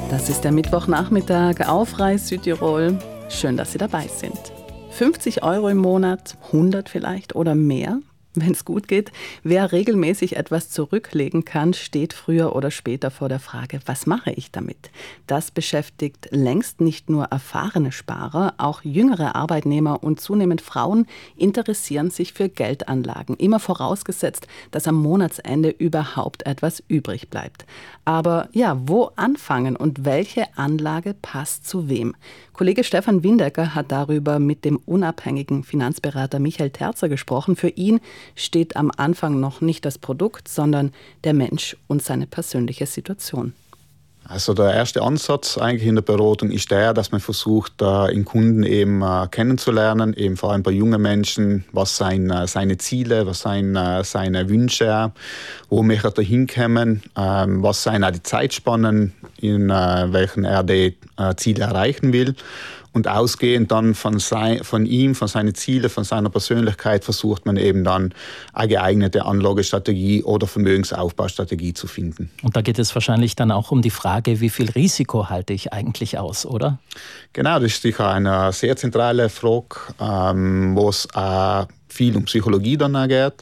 Das ist der Mittwochnachmittag auf Reis Südtirol. Schön, dass Sie dabei sind. 50 € im Monat, 100 vielleicht oder mehr? Wenn es gut geht, wer regelmäßig etwas zurücklegen kann, steht früher oder später vor der Frage, was mache ich damit? Das beschäftigt längst nicht nur erfahrene Sparer, auch jüngere Arbeitnehmer und zunehmend Frauen interessieren sich für Geldanlagen. Immer vorausgesetzt, dass am Monatsende überhaupt etwas übrig bleibt. Aber ja, wo anfangen und welche Anlage passt zu wem? Kollege Stefan Windecker hat darüber mit dem unabhängigen Finanzberater Michael Terzer gesprochen. Für ihn steht am Anfang noch nicht das Produkt, sondern der Mensch und seine persönliche Situation. Also der erste Ansatz eigentlich in der Beratung ist der, dass man versucht, den Kunden eben kennenzulernen, eben vor allem bei jungen Menschen, was seine Ziele, was seine Wünsche, wo möchte er hinkommen, was sind auch die Zeitspannen, in welchen er die Ziele erreichen will. Und ausgehend dann von ihm, von seinen Zielen, von seiner Persönlichkeit versucht man eben dann eine geeignete Anlagestrategie oder Vermögensaufbaustrategie zu finden. Und da geht es wahrscheinlich dann auch um die Frage, wie viel Risiko halte ich eigentlich aus, oder? Genau, das ist sicher eine sehr zentrale Frage, wo es viel um Psychologie dann auch geht.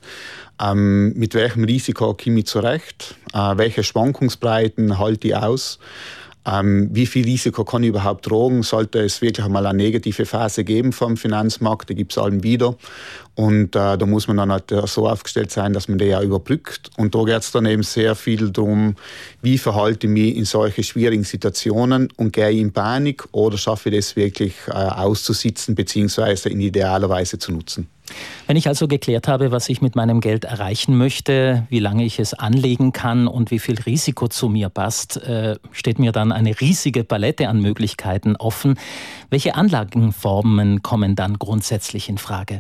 Mit welchem Risiko komme ich zurecht? Welche Schwankungsbreiten halte ich aus? Wie viel Risiko kann ich überhaupt tragen? Sollte es wirklich einmal eine negative Phase geben vom Finanzmarkt, die gibt es allen wieder. Und da muss man dann halt so aufgestellt sein, dass man die ja überbrückt. Und da geht es dann eben sehr viel darum, wie verhalte ich mich in solche schwierigen Situationen und gehe ich in Panik oder schaffe ich das wirklich auszusitzen bzw. in idealer Weise zu nutzen. Wenn ich also geklärt habe, was ich mit meinem Geld erreichen möchte, wie lange ich es anlegen kann und wie viel Risiko zu mir passt, steht mir dann eine riesige Palette an Möglichkeiten offen. Welche Anlagenformen kommen dann grundsätzlich in Frage?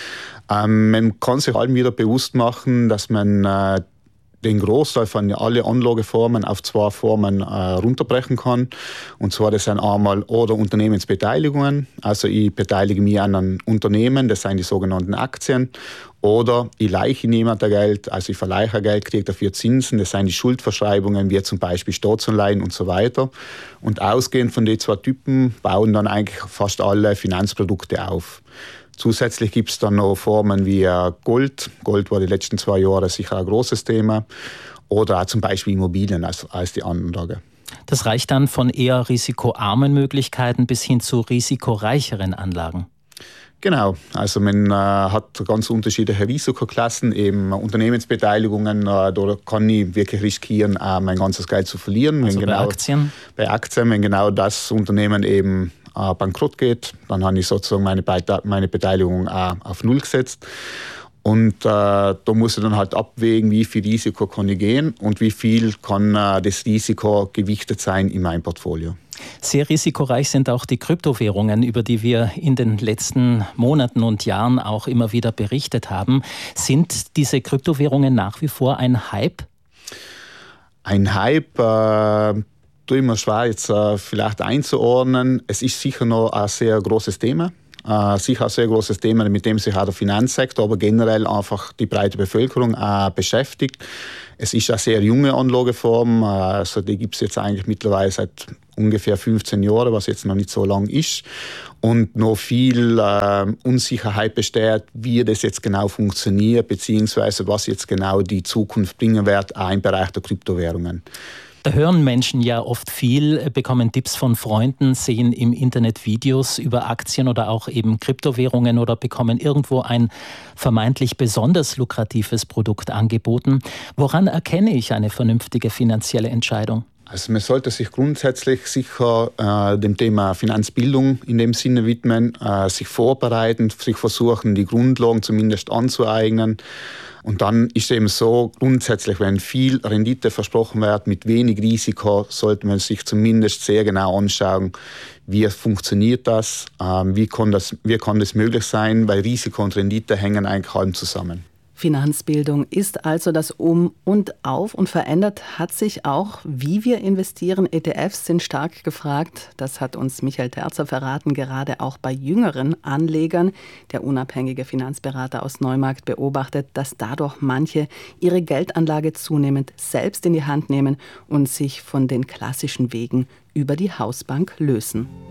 Man kann sich allem wieder bewusst machen, dass man den Großteil von alle Anlageformen auf zwei Formen runterbrechen kann. Und zwar, das sind einmal oder Unternehmensbeteiligungen, also ich beteilige mich an einem Unternehmen, das sind die sogenannten Aktien, oder ich leihe jemandem Geld, also ich verleihe Geld, kriege dafür Zinsen, das sind die Schuldverschreibungen, wie zum Beispiel Staatsanleihen und so weiter. Und ausgehend von den zwei Typen bauen dann eigentlich fast alle Finanzprodukte auf. Zusätzlich gibt es dann noch Formen wie Gold. Gold war die letzten 2 Jahre sicher ein großes Thema. Oder auch zum Beispiel Immobilien als die Anlage. Das reicht dann von eher risikoarmen Möglichkeiten bis hin zu risikoreicheren Anlagen. Genau, also man hat ganz unterschiedliche Risikoklassen, eben Unternehmensbeteiligungen, da kann ich wirklich riskieren, mein ganzes Geld zu verlieren. Also bei Aktien? Bei Aktien, wenn genau das Unternehmen eben bankrott geht, dann habe ich sozusagen meine Beteiligung auf Null gesetzt. Und da muss ich dann halt abwägen, wie viel Risiko kann ich gehen und wie viel kann das Risiko gewichtet sein in meinem Portfolio. Sehr risikoreich sind auch die Kryptowährungen, über die wir in den letzten Monaten und Jahren auch immer wieder berichtet haben. Sind diese Kryptowährungen nach wie vor ein Hype? Ein Hype tue ich mir schwer jetzt vielleicht einzuordnen. Es ist sicher noch ein sehr großes Thema. Sicher ein sehr großes Thema, mit dem sich auch der Finanzsektor, aber generell einfach die breite Bevölkerung beschäftigt. Es ist eine sehr junge Anlageform, also die gibt es jetzt eigentlich mittlerweile seit ungefähr 15 Jahren, was jetzt noch nicht so lang ist. Und noch viel Unsicherheit besteht, wie das jetzt genau funktioniert, beziehungsweise was jetzt genau die Zukunft bringen wird, auch im Bereich der Kryptowährungen. Da hören Menschen ja oft viel, bekommen Tipps von Freunden, sehen im Internet Videos über Aktien oder auch eben Kryptowährungen oder bekommen irgendwo ein vermeintlich besonders lukratives Produkt angeboten. Woran erkenne ich eine vernünftige finanzielle Entscheidung? Also man sollte sich grundsätzlich sicher dem Thema Finanzbildung in dem Sinne widmen, sich vorbereiten, sich versuchen, die Grundlagen zumindest anzueignen. Und dann ist es eben so, grundsätzlich, wenn viel Rendite versprochen wird, mit wenig Risiko, sollte man sich zumindest sehr genau anschauen, wie funktioniert das, wie kann das möglich sein, weil Risiko und Rendite hängen eigentlich halb zusammen. Finanzbildung ist also das Um und Auf und verändert hat sich auch, wie wir investieren. ETFs sind stark gefragt. Das hat uns Michael Terzer verraten, gerade auch bei jüngeren Anlegern. Der unabhängige Finanzberater aus Neumarkt beobachtet, dass dadurch manche ihre Geldanlage zunehmend selbst in die Hand nehmen und sich von den klassischen Wegen über die Hausbank lösen.